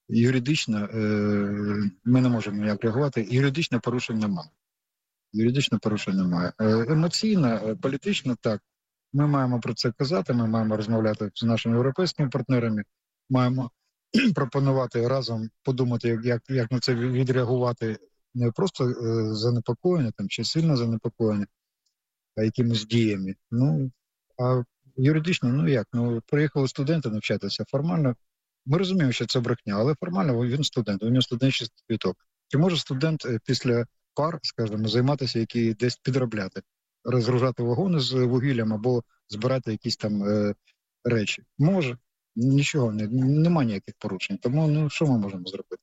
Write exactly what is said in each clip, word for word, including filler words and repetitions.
юридично ми не можемо ніяк реагувати, юридично порушень немає. Юридично порушень немає. Емоційно, політично так. Ми маємо про це казати, ми маємо розмовляти з нашими європейськими партнерами, маємо пропонувати разом подумати, як, як на це відреагувати, не просто занепокоєння, там, чи сильно занепокоєння, а якимись діями. Ну, а юридично, ну як? Ну, приїхали студенти навчатися формально. Ми розуміємо, що це брехня, але формально він студент, у нього студентський квиток. Чи може студент після пар, скажімо, займатися, які десь підробляти, розгружати вагони з вугіллям або збирати якісь там е, речі? Може. Нічого, не, немає ніяких порушень. Тому, ну, що ми можемо зробити?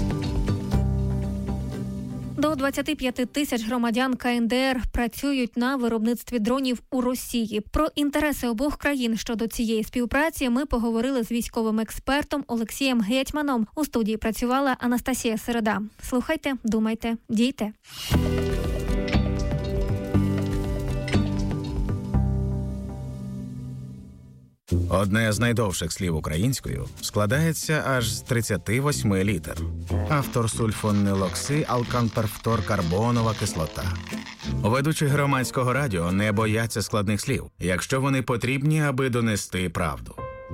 До двадцять п'ять тисяч громадян КНДР працюють на виробництві дронів у Росії. Про інтереси обох країн щодо цієї співпраці ми поговорили з військовим експертом Олексієм Гетьманом. У студії працювала Анастасія Середа. Слухайте, думайте, дійте. Одне з найдовших слів українською складається аж з тридцяти восьми літер. Автор сульфонилоксиалканперфторкарбонова кислота. Ведучі громадського радіо не бояться складних слів, якщо вони потрібні, аби донести правду.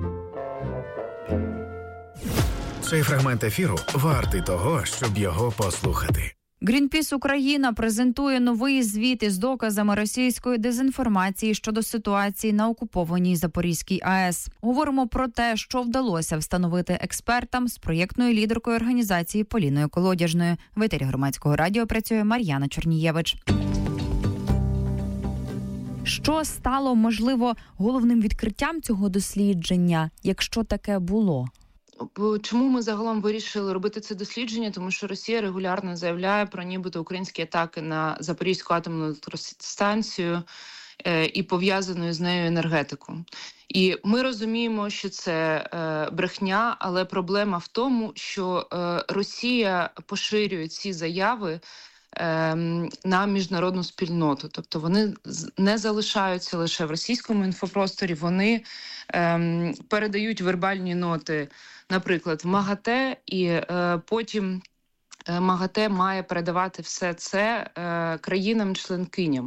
Цей фрагмент ефіру вартий того, щоб його послухати. Грінпіс Україна презентує новий звіт із доказами російської дезінформації щодо ситуації на окупованій Запорізькій АЕС. Говоримо про те, що вдалося встановити експертам з проєктною лідеркою організації Поліною Колодяжною. В етері громадського радіо працює Мар'яна Чорнієвич. Що стало, можливо, головним відкриттям цього дослідження, якщо таке було? Чому ми загалом вирішили робити це дослідження? Тому що Росія регулярно заявляє про нібито українські атаки на Запорізьку атомну електростанцію е, і пов'язану з нею енергетику. І ми розуміємо, що це е, брехня, але проблема в тому, що е, Росія поширює ці заяви е, на міжнародну спільноту. Тобто вони не залишаються лише в російському інфопросторі, вони е, передають вербальні ноти, наприклад, в МАГАТЕ, і е, потім е, МАГАТЕ має передавати все це е, країнам-членкиням.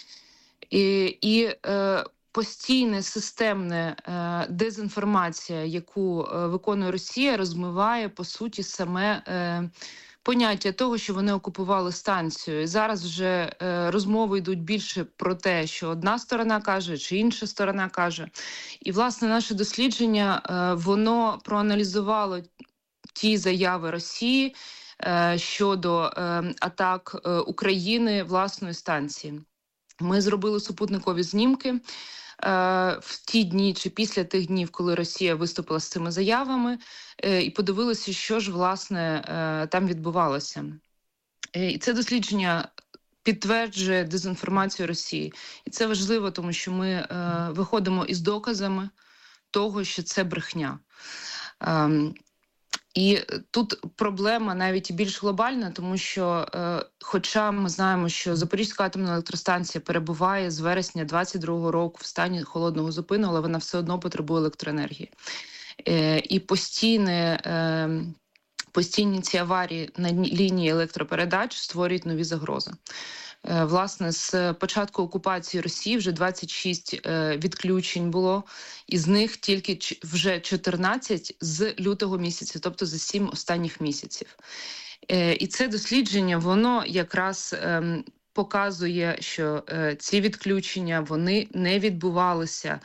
І, і е, постійна системна е, дезінформація, яку е, виконує Росія, розмиває, по суті, саме е, поняття того, що вони окупували станцію. І зараз вже е, розмови йдуть більше про те, що одна сторона каже, чи інша сторона каже. І, власне, наше дослідження, е, воно проаналізувало ті заяви Росії е, щодо е, атак е, України власної станції. Ми зробили супутникові знімки е, в ті дні чи після тих днів, коли Росія виступила з цими заявами, е, і подивилися, що ж, власне, е, там відбувалося. Е, і це дослідження підтверджує дезінформацію Росії. І це важливо, тому що ми е, виходимо із доказами того, що це брехня. Е, І тут проблема навіть і більш глобальна, тому що, е, хоча ми знаємо, що Запорізька атомна електростанція перебуває з вересня двадцять другого року в стані холодного зупину, але вона все одно потребує електроенергії. Е, і постійне, е, постійні ці аварії на лінії електропередач створюють нові загрози. Власне, з початку окупації Росії вже двадцять шість відключень було, і з них тільки вже чотирнадцять з лютого місяця, тобто за сім останніх місяців. І це дослідження, воно якраз показує, що ці відключення, вони не відбувалися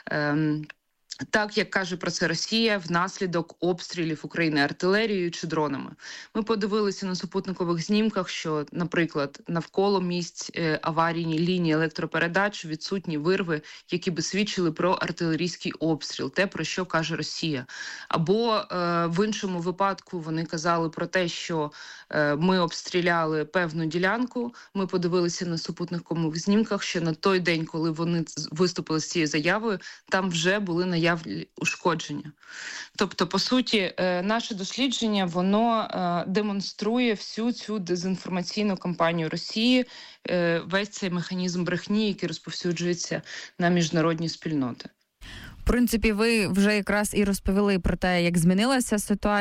так, як каже про це Росія, внаслідок обстрілів України артилерією чи дронами. Ми подивилися на супутникових знімках, що, наприклад, навколо місць е, аварійні лінії електропередач відсутні вирви, які би свідчили про артилерійський обстріл, те, про що каже Росія. Або е, в іншому випадку вони казали про те, що е, ми обстріляли певну ділянку. Ми подивилися на супутникових знімках, що на той день, коли вони виступили з цією заявою, там вже були наявні ушкодження. Тобто, по суті, наше дослідження, воно демонструє всю цю дезінформаційну кампанію Росії, весь цей механізм брехні, який розповсюджується на міжнародні спільноти. В принципі, ви вже якраз і розповіли про те, як змінилася ситуація